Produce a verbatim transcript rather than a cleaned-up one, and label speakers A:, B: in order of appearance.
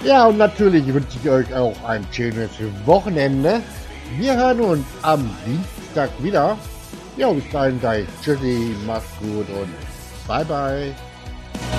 A: Ja, und natürlich wünsche ich euch auch ein schönes Wochenende. Wir hören uns am Dienstag wieder. Ja, bis dahin, sei tschüssi, macht's gut und bye bye.